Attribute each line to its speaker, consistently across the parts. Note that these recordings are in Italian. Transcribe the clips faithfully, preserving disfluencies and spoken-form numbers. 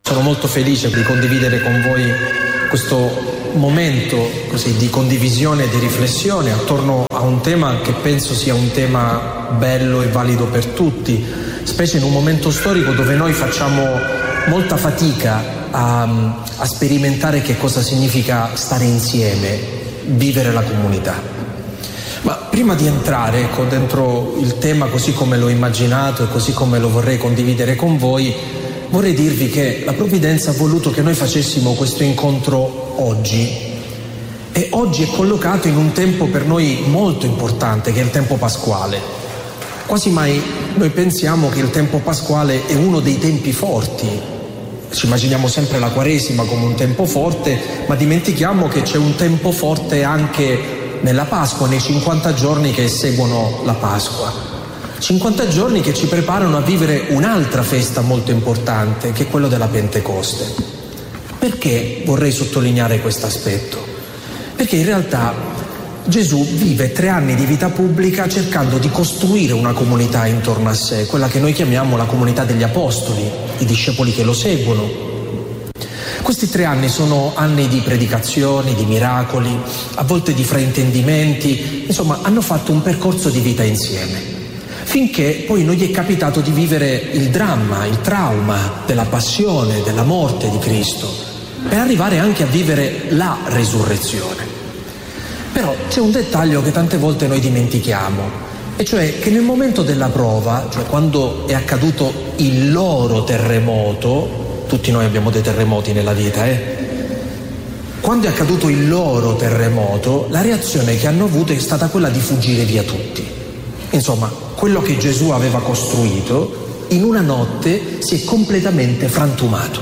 Speaker 1: Sono molto felice di condividere con voi questo momento così di condivisione e di riflessione attorno a un tema che penso sia un tema bello e valido per tutti, specie in un momento storico dove noi facciamo molta fatica a, a sperimentare che cosa significa stare insieme, vivere la comunità. Ma prima di entrare ecco, dentro il tema così come l'ho immaginato e così come lo vorrei condividere con voi, vorrei dirvi che la Provvidenza ha voluto che noi facessimo questo incontro oggi, e oggi è collocato in un tempo per noi molto importante, che è il tempo pasquale. Quasi mai noi pensiamo che il tempo pasquale è uno dei tempi forti, ci immaginiamo sempre la Quaresima come un tempo forte, ma dimentichiamo che c'è un tempo forte anche nella Pasqua, nei cinquanta giorni che seguono la Pasqua. cinquanta giorni che ci preparano a vivere un'altra festa molto importante, che è quello della Pentecoste. Perché vorrei sottolineare questo aspetto? Perché in realtà Gesù vive tre anni di vita pubblica cercando di costruire una comunità intorno a sé, quella che noi chiamiamo la comunità degli apostoli, i discepoli che lo seguono. Questi tre anni sono anni di predicazioni, di miracoli, a volte di fraintendimenti, insomma hanno fatto un percorso di vita insieme. Finché poi non gli è capitato di vivere il dramma, il trauma della passione, della morte di Cristo, per arrivare anche a vivere la resurrezione. Però c'è un dettaglio che tante volte noi dimentichiamo, e cioè che nel momento della prova, cioè quando è accaduto il loro terremoto, tutti noi abbiamo dei terremoti nella vita, eh? Quando è accaduto il loro terremoto, la reazione che hanno avuto è stata quella di fuggire via tutti. Insomma, quello che Gesù aveva costruito in una notte si è completamente frantumato.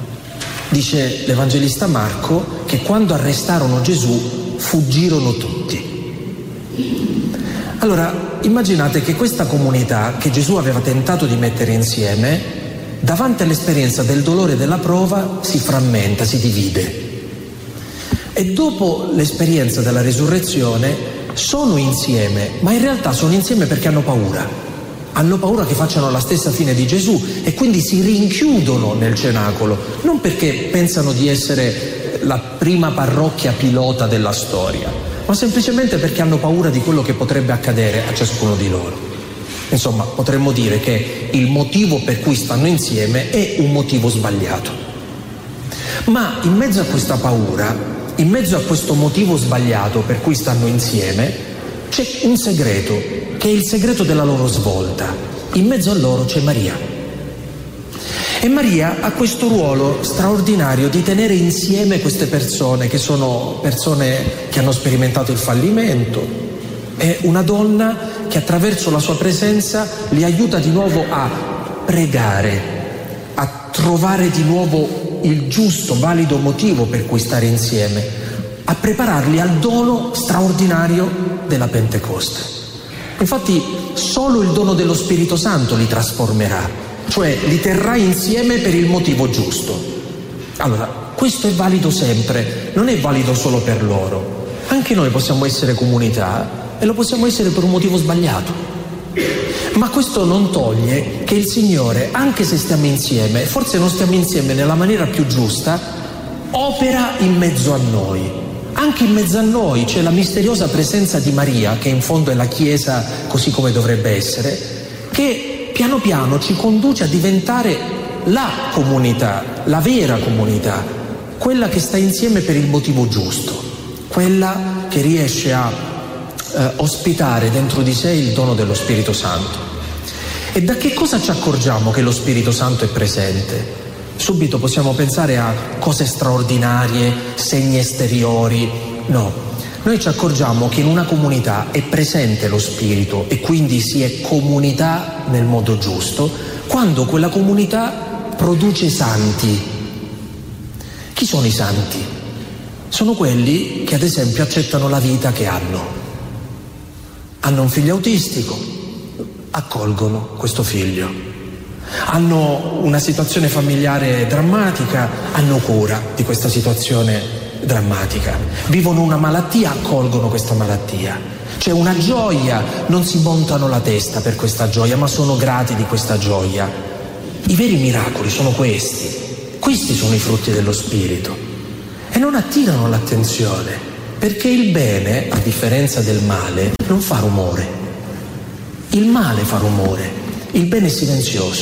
Speaker 1: Dice l'Evangelista Marco che quando arrestarono Gesù fuggirono tutti. Allora, immaginate che questa comunità che Gesù aveva tentato di mettere insieme, davanti all'esperienza del dolore e della prova, si frammenta, si divide. E dopo l'esperienza della resurrezione sono insieme, ma in realtà sono insieme perché hanno paura. Hanno paura che facciano la stessa fine di Gesù e quindi si rinchiudono nel cenacolo, non perché pensano di essere la prima parrocchia pilota della storia, ma semplicemente perché hanno paura di quello che potrebbe accadere a ciascuno di loro. Insomma, potremmo dire che il motivo per cui stanno insieme è un motivo sbagliato. Ma in mezzo a questa paura, in mezzo a questo motivo sbagliato per cui stanno insieme, c'è un segreto, che è il segreto della loro svolta. In mezzo a loro c'è Maria. E Maria ha questo ruolo straordinario di tenere insieme queste persone, che sono persone che hanno sperimentato il fallimento. È una donna che attraverso la sua presenza li aiuta di nuovo a pregare, a trovare di nuovo il giusto, valido motivo per cui stare insieme, a prepararli al dono straordinario della Pentecoste. Infatti solo il dono dello Spirito Santo li trasformerà, cioè li terrà insieme per il motivo giusto. Allora, questo è valido sempre, non è valido solo per loro. Anche noi possiamo essere comunità e lo possiamo essere per un motivo sbagliato. Ma questo non toglie che il Signore, anche se stiamo insieme, forse non stiamo insieme nella maniera più giusta, opera in mezzo a noi. Anche in mezzo a noi c'è la misteriosa presenza di Maria, che in fondo è la Chiesa così come dovrebbe essere, che piano piano ci conduce a diventare la comunità, la vera comunità, quella che sta insieme per il motivo giusto, quella che riesce a eh, ospitare dentro di sé il dono dello Spirito Santo. E da che cosa ci accorgiamo che lo Spirito Santo è presente? Subito possiamo pensare a cose straordinarie, segni esteriori. No, noi ci accorgiamo che in una comunità è presente lo Spirito e quindi si è comunità nel modo giusto quando quella comunità produce santi. Chi sono i santi? Sono quelli che ad esempio accettano la vita che hanno. Hanno un figlio autistico, accolgono questo figlio. Hanno una situazione familiare drammatica, hanno cura di questa situazione drammatica. Vivono una malattia, accolgono questa malattia. C'è una gioia, non si montano la testa per questa gioia, ma sono grati di questa gioia. I veri miracoli sono questi. Questi sono i frutti dello Spirito e non attirano l'attenzione, perché il bene, a differenza del male, non fa rumore. Il male fa rumore, il bene è silenzioso.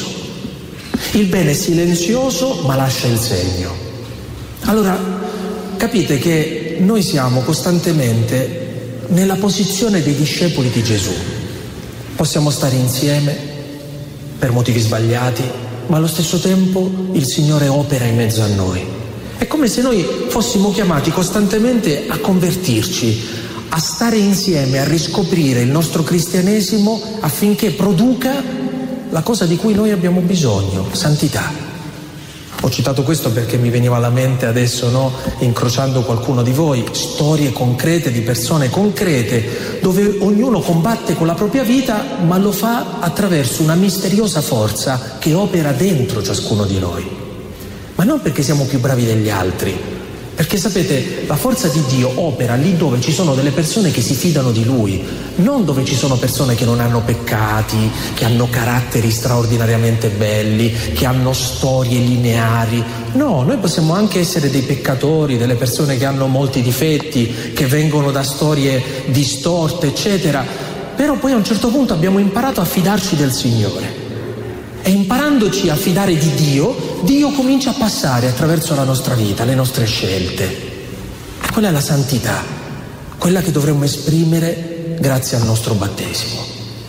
Speaker 1: Il bene è silenzioso ma lascia il segno. Allora, capite che noi siamo costantemente nella posizione dei discepoli di Gesù. Possiamo stare insieme per motivi sbagliati, ma allo stesso tempo il Signore opera in mezzo a noi. È come se noi fossimo chiamati costantemente a convertirci, a stare insieme, a riscoprire il nostro cristianesimo affinché produca la cosa di cui noi abbiamo bisogno, santità. Ho citato questo perché mi veniva alla mente adesso, no, incrociando qualcuno di voi, storie concrete di persone concrete, dove ognuno combatte con la propria vita, ma lo fa attraverso una misteriosa forza che opera dentro ciascuno di noi. Ma non perché siamo più bravi degli altri, perché sapete, la forza di Dio opera lì dove ci sono delle persone che si fidano di Lui, non dove ci sono persone che non hanno peccati, che hanno caratteri straordinariamente belli, che hanno storie lineari. No, noi possiamo anche essere dei peccatori, delle persone che hanno molti difetti, che vengono da storie distorte, eccetera. Però poi a un certo punto abbiamo imparato a fidarci del Signore. E imparandoci a fidare di Dio, Dio comincia a passare attraverso la nostra vita, le nostre scelte. Quella è la santità, quella che dovremmo esprimere grazie al nostro battesimo.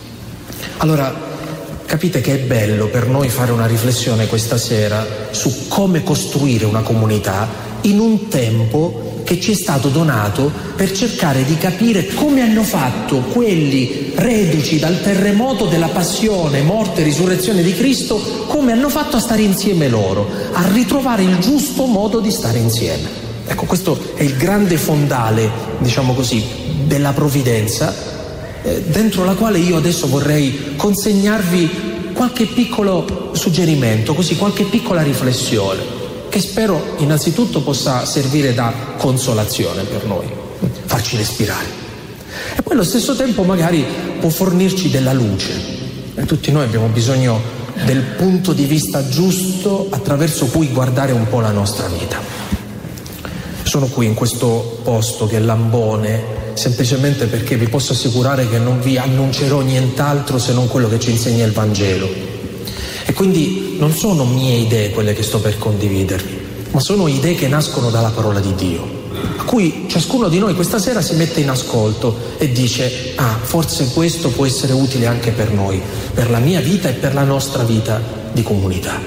Speaker 1: Allora, capite che è bello per noi fare una riflessione questa sera su come costruire una comunità in un tempo che ci è stato donato per cercare di capire come hanno fatto quelli reduci dal terremoto della passione, morte e risurrezione di Cristo, come hanno fatto a stare insieme loro, a ritrovare il giusto modo di stare insieme. Ecco, questo è il grande fondale, diciamo così, della provvidenza, eh, dentro la quale io adesso vorrei consegnarvi qualche piccolo suggerimento, così qualche piccola riflessione, che spero innanzitutto possa servire da consolazione per noi, farci respirare. E poi allo stesso tempo magari può fornirci della luce. E tutti noi abbiamo bisogno del punto di vista giusto attraverso cui guardare un po' la nostra vita. Sono qui in questo posto che è Lambone semplicemente perché vi posso assicurare che non vi annuncerò nient'altro se non quello che ci insegna il Vangelo. E quindi non sono mie idee quelle che sto per condividervi, ma sono idee che nascono dalla parola di Dio, a cui ciascuno di noi questa sera si mette in ascolto e dice: ah, forse questo può essere utile anche per noi, per la mia vita e per la nostra vita di comunità.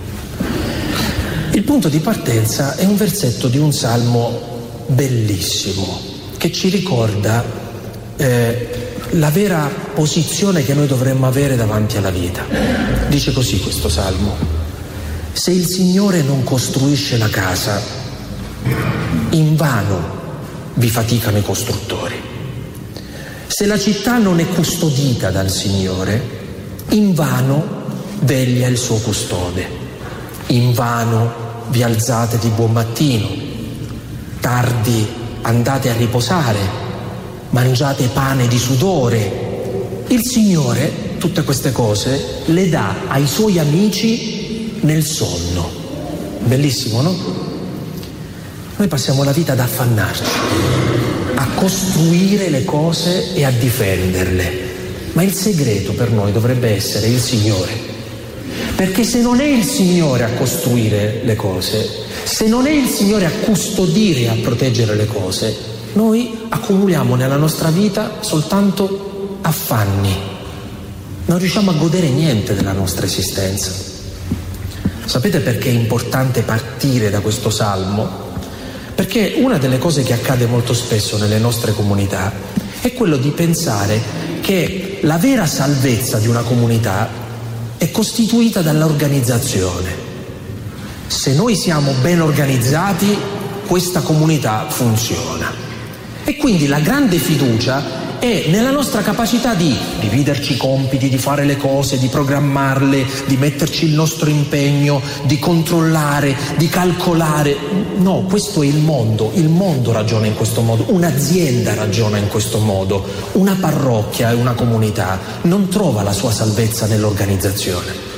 Speaker 1: Il punto di partenza è un versetto di un salmo bellissimo che ci ricorda eh, la vera posizione che noi dovremmo avere davanti alla vita. Dice così questo salmo: se il Signore non costruisce la casa, invano vi faticano i costruttori. Se la città non è custodita dal Signore, invano veglia il suo custode. Invano vi alzate di buon mattino, tardi andate a riposare, mangiate pane di sudore. Il Signore tutte queste cose le dà ai suoi amici nel sonno. Bellissimo, no? Noi passiamo la vita ad affannarci, a costruire le cose e a difenderle, ma il segreto per noi dovrebbe essere il Signore. Perché se non è il Signore a costruire le cose, se non è il Signore a custodire e a proteggere le cose, noi accumuliamo nella nostra vita soltanto affanni, non riusciamo a godere niente della nostra esistenza. Sapete perché è importante partire da questo salmo? Perché una delle cose che accade molto spesso nelle nostre comunità è quello di pensare che la vera salvezza di una comunità è costituita dall'organizzazione. Se noi siamo ben organizzati, questa comunità funziona. E quindi la grande fiducia è nella nostra capacità di dividerci i compiti, di fare le cose, di programmarle, di metterci il nostro impegno, di controllare, di calcolare. No, questo è il mondo, il mondo ragiona in questo modo, un'azienda ragiona in questo modo, una parrocchia e una comunità non trova la sua salvezza nell'organizzazione,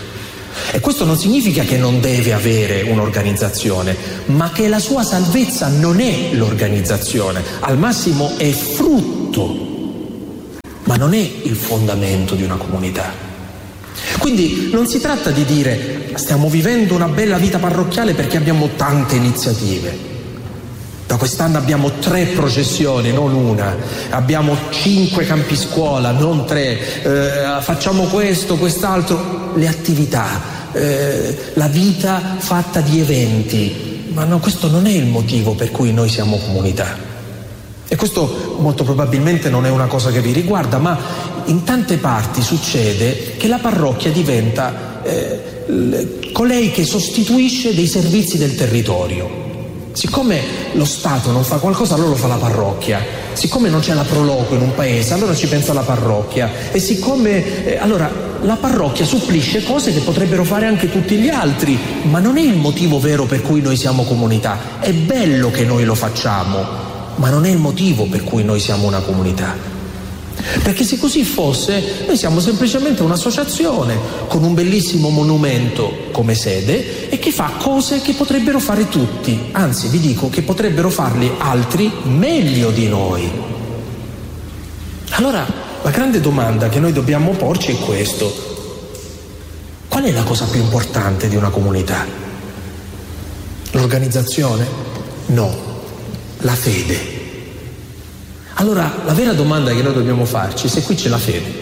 Speaker 1: E questo non significa che non deve avere un'organizzazione, ma che la sua salvezza non è l'organizzazione, al massimo è frutto, ma non è il fondamento di una comunità. Quindi non si tratta di dire stiamo vivendo una bella vita parrocchiale perché abbiamo tante iniziative. Da quest'anno abbiamo tre processioni, non una, abbiamo cinque campi scuola, non tre, eh, facciamo questo, quest'altro, le attività, eh, la vita fatta di eventi, ma no, questo non è il motivo per cui noi siamo comunità. E questo molto probabilmente non è una cosa che vi riguarda, ma in tante parti succede che la parrocchia diventa eh, colei che sostituisce dei servizi del territorio. Siccome lo Stato non fa qualcosa, allora lo fa la parrocchia. Siccome non c'è la Proloco in un paese, allora ci pensa la parrocchia. E siccome eh, allora la parrocchia supplisce cose che potrebbero fare anche tutti gli altri, ma non è il motivo vero per cui noi siamo comunità. È bello che noi lo facciamo, ma non è il motivo per cui noi siamo una comunità. Perché se così fosse, noi siamo semplicemente un'associazione con un bellissimo monumento come sede e che fa cose che potrebbero fare tutti, anzi vi dico che potrebbero farli altri meglio di noi. Allora la grande domanda che noi dobbiamo porci è questo: qual è la cosa più importante di una comunità? L'organizzazione? No, la fede. Allora, la vera domanda che noi dobbiamo farci è se qui c'è la fede.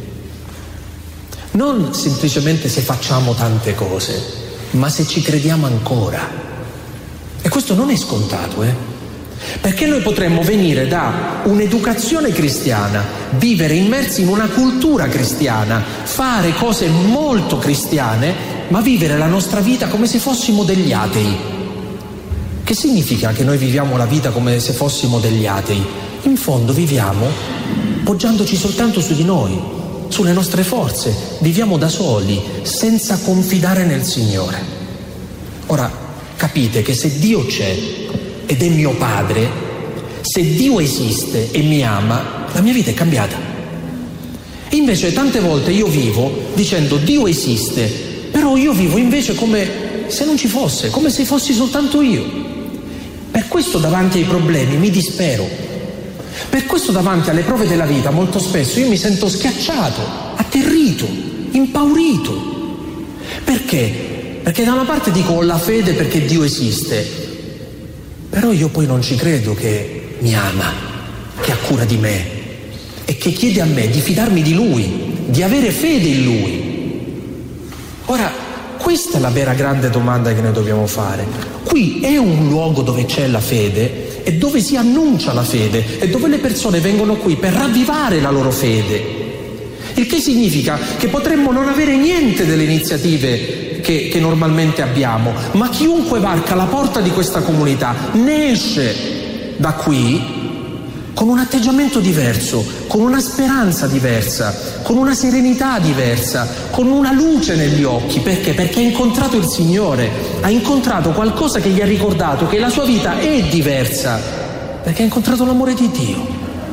Speaker 1: Non semplicemente se facciamo tante cose, ma se ci crediamo ancora. E questo non è scontato, eh? Perché noi potremmo venire da un'educazione cristiana, vivere immersi in una cultura cristiana, fare cose molto cristiane, ma vivere la nostra vita come se fossimo degli atei. Che significa che noi viviamo la vita come se fossimo degli atei? In fondo viviamo poggiandoci soltanto su di noi, sulle nostre forze, viviamo da soli, senza confidare nel Signore. Ora, capite che se Dio c'è ed è mio Padre, se Dio esiste e mi ama, la mia vita è cambiata. E invece tante volte io vivo dicendo Dio esiste, però io vivo invece come se non ci fosse, come se fossi soltanto io. Per questo davanti ai problemi mi dispero. Per questo davanti alle prove della vita molto spesso io mi sento schiacciato, atterrito, impaurito. Perché? Perché da una parte dico ho la fede perché Dio esiste, però io poi non ci credo che mi ama, che ha cura di me e che chiede a me di fidarmi di Lui, di avere fede in Lui. Ora, questa è la vera grande domanda che noi dobbiamo fare. Qui è un luogo dove c'è la fede e dove si annuncia la fede e dove le persone vengono qui per ravvivare la loro fede. Il che significa che potremmo non avere niente delle iniziative che, che normalmente abbiamo, ma chiunque varca la porta di questa comunità ne esce da qui con un atteggiamento diverso, con una speranza diversa, con una serenità diversa, con una luce negli occhi. Perché? Perché ha incontrato il Signore, ha incontrato qualcosa che gli ha ricordato che la sua vita è diversa, perché ha incontrato l'amore di Dio.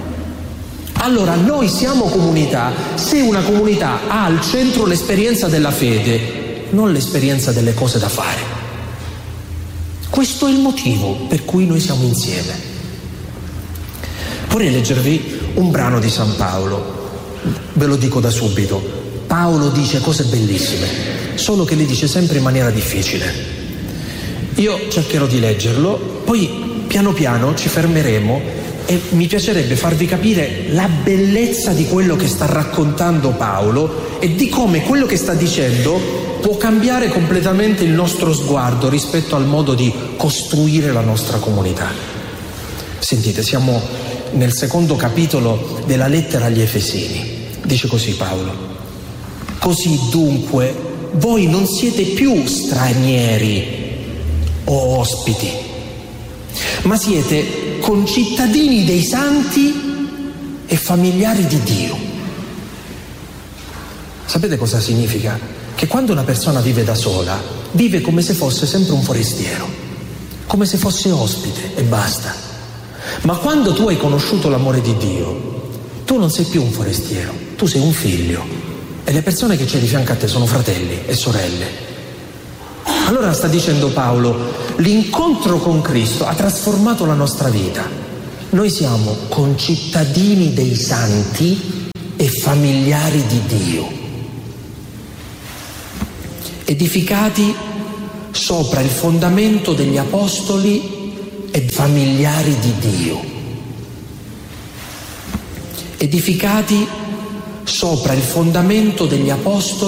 Speaker 1: Allora noi siamo comunità se una comunità ha al centro l'esperienza della fede, non l'esperienza delle cose da fare. Questo è il motivo per cui noi siamo insieme. Vorrei leggervi un brano di San Paolo, ve lo dico da subito. Paolo dice cose bellissime, solo che le dice sempre in maniera difficile. Io cercherò di leggerlo, poi piano piano ci fermeremo e mi piacerebbe farvi capire la bellezza di quello che sta raccontando Paolo e di come quello che sta dicendo può cambiare completamente il nostro sguardo rispetto al modo di costruire la nostra comunità. Sentite, siamo nel secondo capitolo della lettera agli Efesini. Dice così Paolo: così dunque voi non siete più stranieri o ospiti, ma siete concittadini dei santi e familiari di Dio. Sapete cosa significa? Che quando una persona vive da sola, vive come se fosse sempre un forestiero, come se fosse ospite e basta. Ma quando tu hai conosciuto l'amore di Dio, tu non sei più un forestiero, tu sei un figlio. e le persone che c'è di fianco a te sono fratelli e sorelle. Allora sta dicendo Paolo, l'incontro con Cristo ha trasformato la nostra vita. Noi siamo concittadini dei santi e familiari di Dio, edificati sopra il fondamento degli apostoli e familiari di Dio, edificati sopra il fondamento degli apostoli